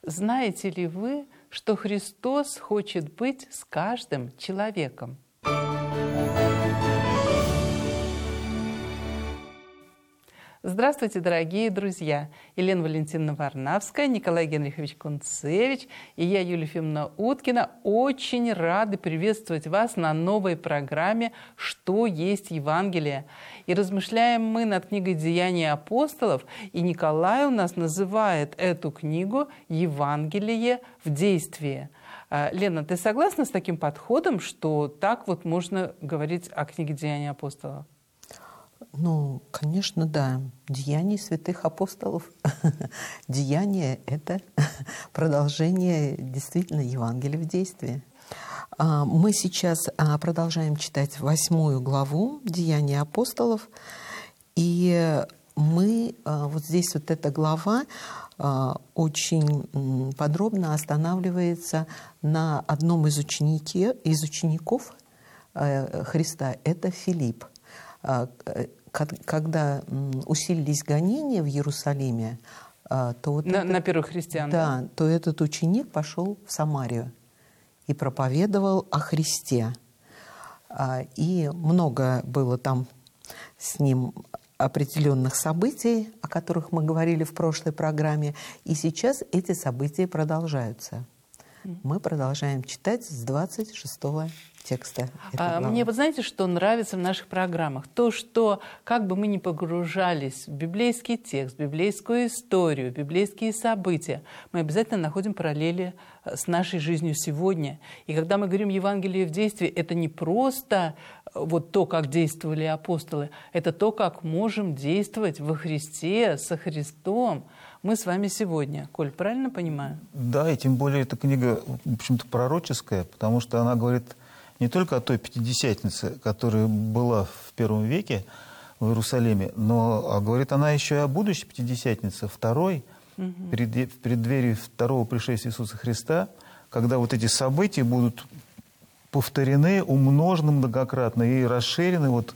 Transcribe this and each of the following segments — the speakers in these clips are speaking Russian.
Знаете ли вы, что Христос хочет быть с каждым человеком? Здравствуйте, дорогие друзья! Елена Валентиновна Варнавская, Николай Генрихович Кунцевич и я, Юлия Ефимовна Уткина, очень рады приветствовать вас на новой программе «Что есть Евангелие?». И размышляем мы над книгой «Деяния апостолов», и Николай у нас называет эту книгу «Евангелие в действии». Лена, ты согласна с таким подходом, что так вот можно говорить о книге «Деяния апостолов»? Ну, конечно, да. Деяния святых апостолов. Деяния – это продолжение действительно Евангелия в действии. Мы сейчас продолжаем читать 8 главу Деяния апостолов. И мы, вот здесь вот эта глава очень подробно останавливается на одном из учеников Христа – это Филипп. Когда усилились гонения в Иерусалиме, то вот на первых христиан, да, то этот ученик пошел в Самарию и проповедовал о Христе. И много было там с ним определенных событий, о которых мы говорили в прошлой программе. И сейчас эти события продолжаются. Мы продолжаем читать с 26 текста. Мне вот знаете, что нравится в наших программах? То, что как бы мы ни погружались в библейский текст, в библейскую историю, в библейские события, мы обязательно находим параллели с нашей жизнью сегодня. И когда мы говорим «Евангелие в действии», это не просто вот то, как действовали апостолы, это то, как можем действовать во Христе, со Христом. Мы с вами сегодня. Коль, правильно понимаю? Да, и тем более эта книга, в общем-то, пророческая, потому что она говорит не только о той Пятидесятнице, которая была в первом веке в Иерусалиме, но говорит она еще и о будущей Пятидесятнице, второй, в преддверии второго пришествия Иисуса Христа, когда вот эти события будут повторены, умножены многократно и расширены вот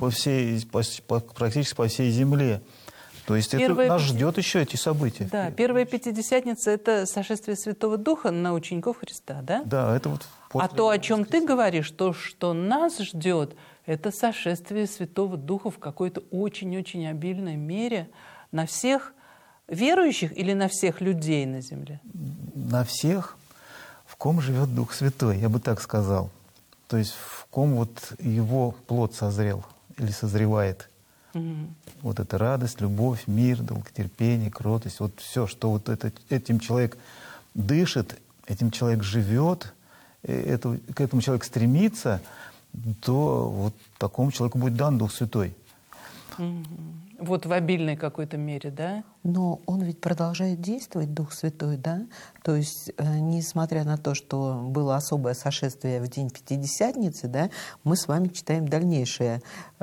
практически по всей земле. То есть нас ждет еще эти события. Да, первая Пятидесятница – это сошествие Святого Духа на учеников Христа, да? Да, это вот... А то, о чем ты говоришь, то, что нас ждет, это сошествие Святого Духа в какой-то очень-очень обильной мере на всех верующих или на всех людей на земле? На всех, в ком живет Дух Святой, я бы так сказал. То есть в ком вот его плод созрел или созревает. Вот эта радость, любовь, мир, долготерпение, кротость, вот все, что вот этим человек дышит, этим человек живет, к этому человек стремится, то вот такому человеку будет дан Дух Святой. Вот в обильной какой-то мере, да? Но он ведь продолжает действовать, Дух Святой, да? То есть, несмотря на то, что было особое сошествие в день Пятидесятницы, да, мы с вами читаем дальнейшее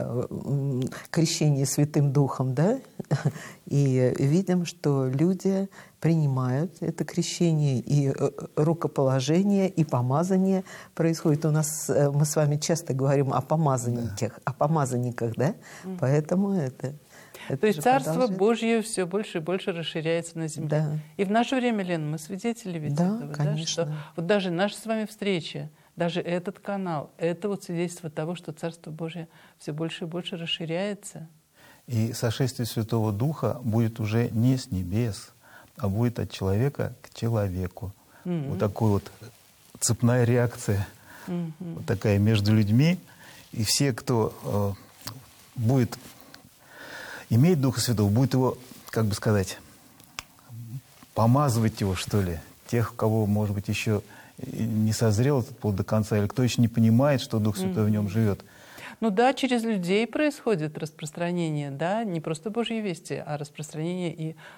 крещение Святым Духом, да? И видим, что люди принимают это крещение, и рукоположение, и помазание происходит. У нас, мы с вами часто говорим о помазанниках, да? Поэтому это то есть Царство Божье все больше и больше расширяется на земле. Да. И в наше время, Лена, мы свидетели ведь да, этого, конечно. Да? Что вот даже наша с вами встреча, даже этот канал, это вот свидетельство того, что Царство Божье все больше и больше расширяется. И сошествие Святого Духа будет уже не с небес, а будет от человека к человеку. Вот такой вот цепная реакция, вот такая между людьми. И все, кто будет иметь Духа Святого, будет его, как бы сказать, помазывать его, что ли. Тех, у кого, может быть, еще не созрел этот плод до конца, или кто еще не понимает, что Дух Святой в нем живет. Ну да, через людей происходит распространение, да, не просто Божьей вести, а распространение и